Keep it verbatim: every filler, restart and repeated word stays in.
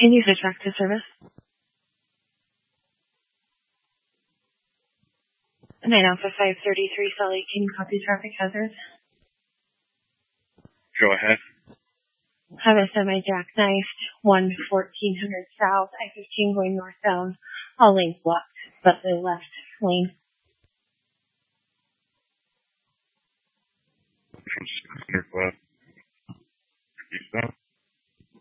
Can you switch back to service? nine Alpha five thirty-three, Sally, can you copy traffic hazards? Go ahead. Have a semi-jackknifed, one fourteen hundred south, I fifteen going northbound, all lanes blocked, but the left lane. From six hundred left. Eastbound.